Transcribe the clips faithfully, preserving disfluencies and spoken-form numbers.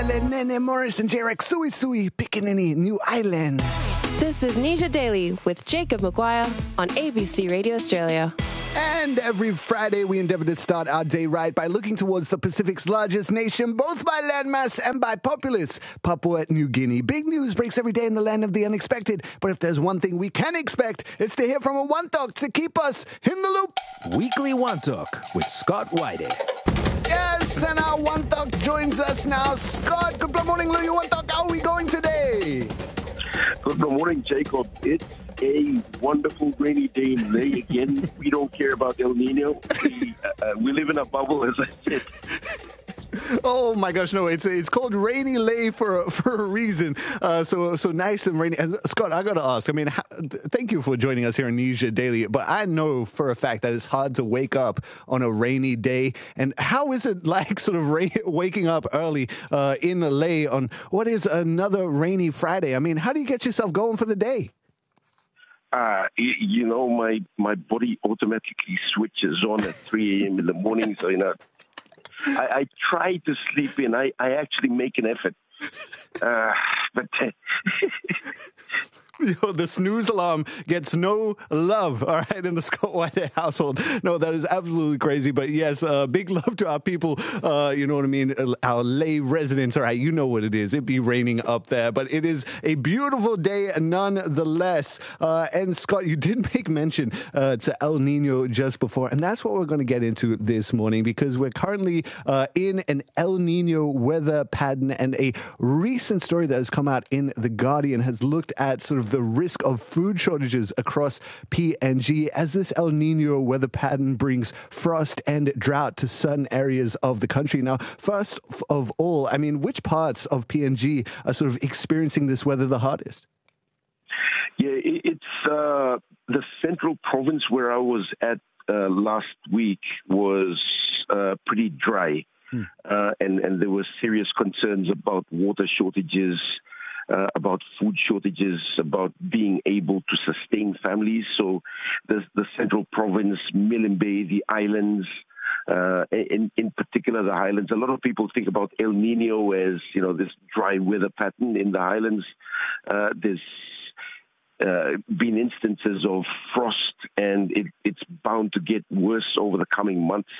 Nene Morris and Jarek Sui Sui Pickaninny, New Island. This is Nisha Daily with Jacob Maguire on A B C Radio Australia. And every Friday, we endeavor to start our day right by looking towards the Pacific's largest nation, both by landmass and by populace, Papua New Guinea. Big news breaks every day in the land of the unexpected. But if there's one thing we can expect, it's to hear from a Wantok to keep us in the loop. Weekly Wantok with Scott Whitey. Yes, and our Wantok joins us now. Scott, good morning, Louie Wantok. How are we going today? Good morning, Jacob. It's a wonderful rainy day in Ley again. We don't care about El Nino. We, uh, we live in a bubble, as I said. Oh my gosh, no, it's it's called Rainy Ley for for a reason. Uh, so so nice and rainy. And Scott, I got to ask, I mean, how, thank you for joining us here on Nisha Daily, but I know for a fact that it's hard to wake up on a rainy day. And how is it like sort of ra- waking up early uh, in Ley on what is another rainy Friday? I mean, how do you get yourself going for the day? Uh, you know, my, my body automatically switches on at three a.m. in the morning, so, you know, I, I try to sleep in. I, I actually make an effort. Uh, but Yo, the snooze alarm gets no love, all right, in the Scott White household. No, that is absolutely crazy. But yes, uh, big love to our people, uh, you know what I mean, our Ley residents. All right, you know what it is. It be raining up there, but it is a beautiful day nonetheless. Uh, and Scott, you did make mention uh, to El Nino just before, and that's what we're going to get into this morning because we're currently uh, in an El Nino weather pattern, and a recent story that has come out in The Guardian has looked at sort of the risk of food shortages across P N G as this El Nino weather pattern brings frost and drought to certain areas of the country. Now, first of all, I mean, which parts of P N G are sort of experiencing this weather the hardest? Yeah, it's uh, the central province where I was at uh, last week was uh, pretty dry. Hmm. Uh, and, and there were serious concerns about water shortages, Uh, about food shortages, about being able to sustain families. So the, the central province, Milne Bay, the islands, uh, in, in particular the highlands. A lot of people think about El Nino as, you know, this dry weather pattern in the highlands. Uh, there's uh, been instances of frost, and it, it's bound to get worse over the coming months.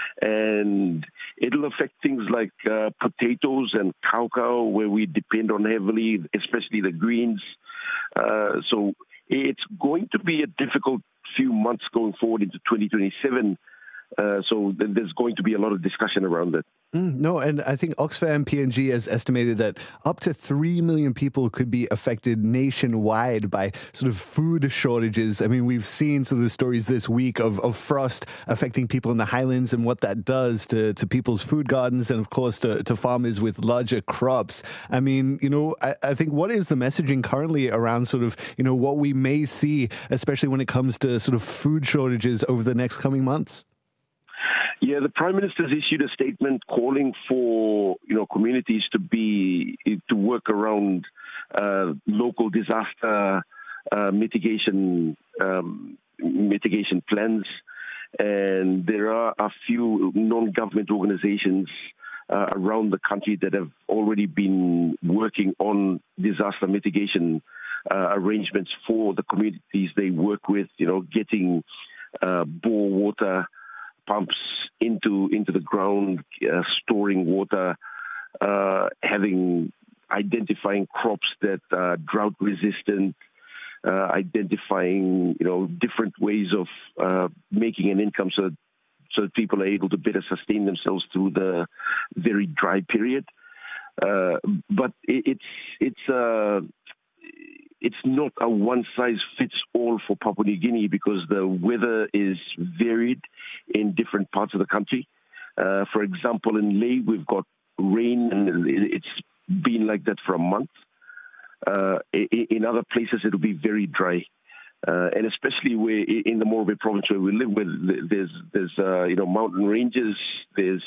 And it'll affect things like uh, potatoes and cacao, where we depend on heavily, especially the greens. Uh, so it's going to be a difficult few months going forward into twenty twenty-seven. Uh, so th- there's going to be a lot of discussion around it. Mm, no, and I think Oxfam P N G has estimated that up to three million people could be affected nationwide by sort of food shortages. I mean, we've seen some of the stories this week of, of frost affecting people in the highlands and what that does to, to people's food gardens and, of course, to, to farmers with larger crops. I mean, you know, I, I think what is the messaging currently around sort of, you know, what we may see, especially when it comes to sort of food shortages over the next coming months? Yeah, the Prime Minister's issued a statement calling for, you know, communities to be, to work around uh, local disaster uh, mitigation um, mitigation plans. And there are a few non-government organizations uh, around the country that have already been working on disaster mitigation uh, arrangements for the communities they work with, you know, getting uh, bore water pumps into into the ground, uh, storing water, uh, having identifying crops that are drought resistant, uh, identifying you know different ways of uh, making an income so so that people are able to better sustain themselves through the very dry period. Uh, but it, it's it's uh, it's not a one-size-fits-all for Papua New Guinea because the weather is varied in different parts of the country. Uh, for example, in Ley, we've got rain, and it's been like that for a month. Uh, in other places, it'll be very dry. Uh, and especially where in the Morbe province where we live, where there's, there's uh, you know, mountain ranges, there's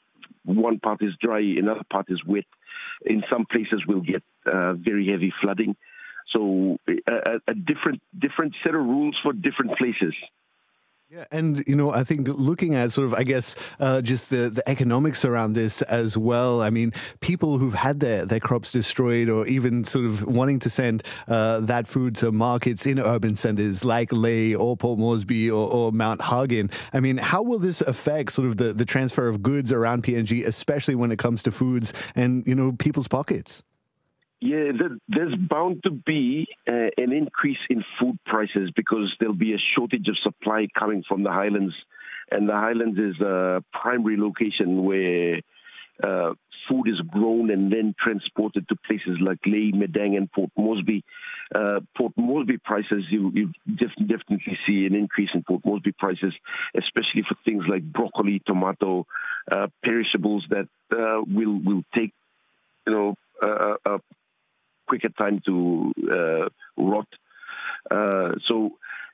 one part is dry, another part is wet. In some places, we'll get uh, very heavy flooding. So a, a different different set of rules for different places. Yeah, and you know, I think looking at sort of, I guess, uh, just the, the economics around this as well. I mean, people who've had their, their crops destroyed, or even sort of wanting to send uh, that food to markets in urban centres like Lae or Port Moresby or, or Mount Hagen. I mean, how will this affect sort of the, the transfer of goods around P N G, especially when it comes to foods and, you know, people's pockets? Yeah, there's bound to be uh, an increase in food prices because there'll be a shortage of supply coming from the highlands. And the highlands is a primary location where uh, food is grown and then transported to places like Lae, Madang, and Port Moresby. Uh, Port Moresby prices, you, you def- definitely see an increase in Port Moresby prices, especially for things like broccoli, tomato, uh, perishables that uh, will will take, you know, uh, a quicker time to uh, rot. Uh, so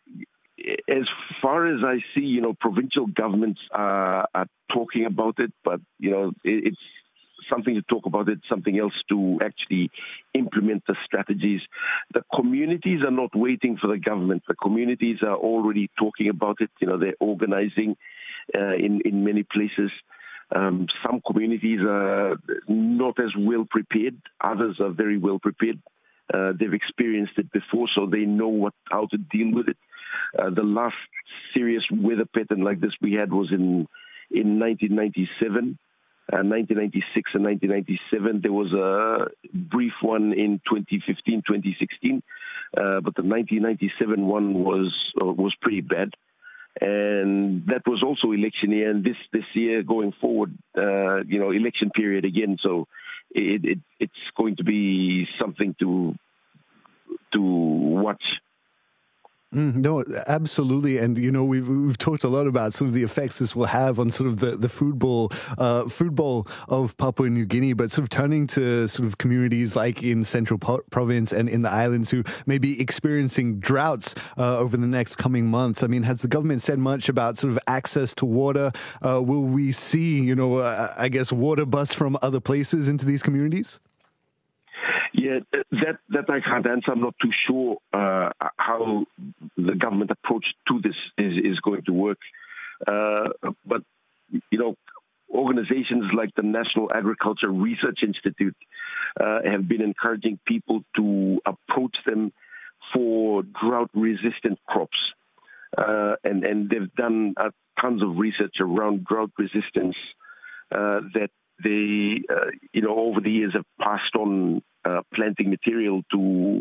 as far as I see, you know, provincial governments are, are talking about it, but, you know, it, it's something to talk about it, something else to actually implement the strategies. The communities are not waiting for the government. The communities are already talking about it. You know, they're organizing uh, in, in many places. Um, some communities are not as well prepared. Others are very well prepared. Uh, they've experienced it before, so they know what how to deal with it. Uh, the last serious weather pattern like this we had was in in nineteen ninety-seven, uh, nineteen ninety-six and nineteen ninety-seven. There was a brief one in twenty fifteen, twenty sixteen, uh, but the nineteen ninety-seven one was uh, was pretty bad. And that was also election year, and this, this year going forward, uh, you know, election period again. So it, it it's going to be something to to watch. Mm, no, absolutely. And, you know, we've, we've talked a lot about sort of the effects this will have on sort of the, the food bowl, uh, food bowl of Papua New Guinea, but sort of turning to sort of communities like in Central po- Province and in the islands who may be experiencing droughts uh, over the next coming months. I mean, has the government said much about sort of access to water? Uh, will we see, you know, uh, I guess, water bus from other places into these communities? Yeah, that that I can't answer. I'm not too sure uh, how the government approach to this is, is going to work. Uh, but, you know, organizations like the National Agriculture Research Institute uh, have been encouraging people to approach them for drought-resistant crops. Uh, and, and they've done uh, tons of research around drought resistance uh, that they, uh, you know, over the years have passed on Uh, planting material to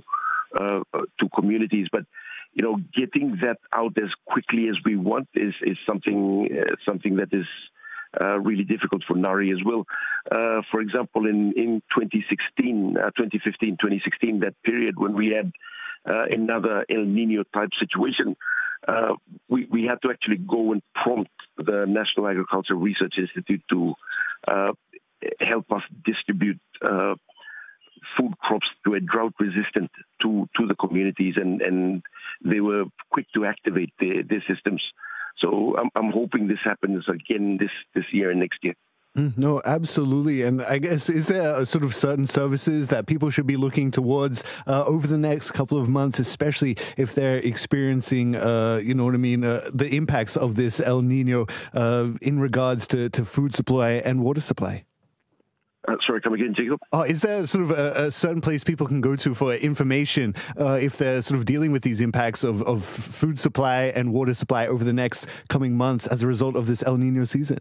uh, to communities, but you know, getting that out as quickly as we want is is something uh, something that is uh, really difficult for Nari as well. Uh, for example, in in twenty sixteen, uh, twenty fifteen, twenty sixteen, that period when we had uh, another El Nino type situation, uh, we we had to actually go and prompt the National Agriculture Research Institute to uh, help us distribute Uh, food crops to a drought resistant to, to the communities, and, and they were quick to activate their, their systems. So I'm, I'm hoping this happens again this, this year and next year. Mm, no, absolutely. And I guess, is there a sort of certain services that people should be looking towards uh, over the next couple of months, especially if they're experiencing, uh, you know what I mean, uh, the impacts of this El Nino uh, in regards to, to food supply and water supply? Uh, sorry, come again, Jacob? Oh, is there sort of a, a certain place people can go to for information uh, if they're sort of dealing with these impacts of, of food supply and water supply over the next coming months as a result of this El Nino season?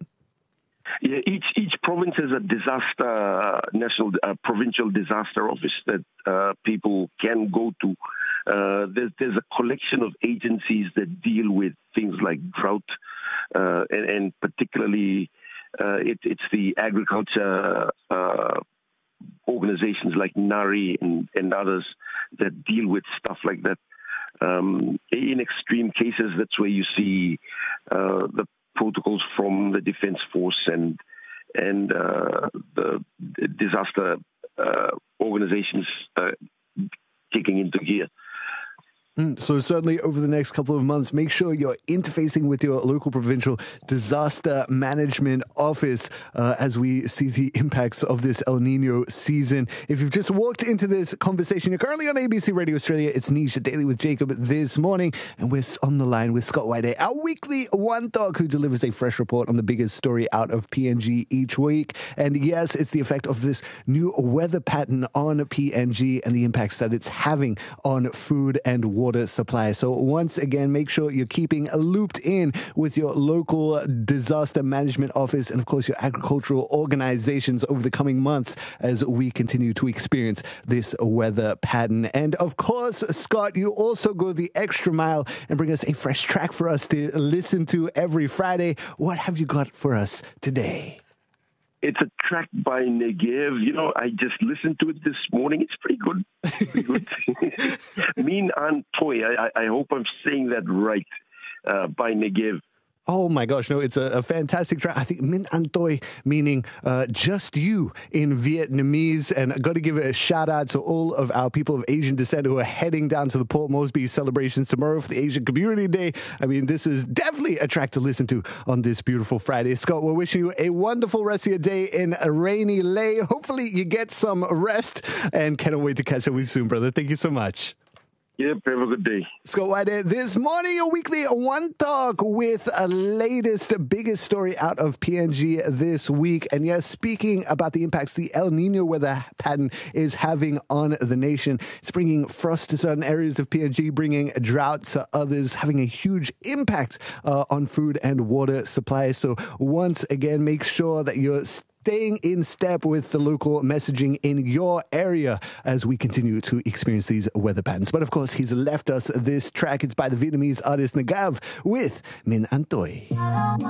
Yeah, each each province has a disaster, national, uh, provincial disaster office that uh, people can go to. Uh, there's, there's a collection of agencies that deal with things like drought uh, and, and particularly Uh, it, it's the agriculture uh, organizations like Nari and, and others that deal with stuff like that. Um, in extreme cases, that's where you see uh, the protocols from the Defense Force and and uh, the disaster uh, organizations uh, kicking into gear. Mm, so certainly over the next couple of months, make sure you're interfacing with your local provincial disaster management office uh, as we see the impacts of this El Nino season. If you've just walked into this conversation, you're currently on A B C Radio Australia. It's Nisha Daily with Jacob this morning, and we're on the line with Scott Whitehead, our weekly One Talk, who delivers a fresh report on the biggest story out of P N G each week. And yes, it's the effect of this new weather pattern on P N G and the impacts that it's having on food and water supply. So once again, make sure you're keeping looped in with your local disaster management office and, of course, your agricultural organizations over the coming months as we continue to experience this weather pattern. And, of course, Scott, you also go the extra mile and bring us a fresh track for us to listen to every Friday. What have you got for us today? It's a track by Negev. You know, I just listened to it this morning. It's pretty good. Pretty good. Min Antoy. I, I hope I'm saying that right, uh, by Negev. Oh my gosh, no, it's a, a fantastic track. I think Min Antoy, meaning uh, just you in Vietnamese. And I've got to give a shout out to all of our people of Asian descent who are heading down to the Port Moresby celebrations tomorrow for the Asian Community Day. I mean, this is definitely a track to listen to on this beautiful Friday. Scott, we're wishing you a wonderful rest of your day in a rainy Lay. Hopefully you get some rest and cannot wait to catch up with you soon, brother. Thank you so much. Yep, have a good day. Scott Whitehead, this morning, a weekly One Talk with a latest, biggest story out of P N G this week. And yes, speaking about the impacts the El Nino weather pattern is having on the nation. It's bringing frost to certain areas of P N G, bringing drought to others, having a huge impact uh, on food and water supply. So once again, make sure that you're staying in step with the local messaging in your area as we continue to experience these weather patterns. But of course, he's left us this track. It's by the Vietnamese artist Negev with Min Antoy.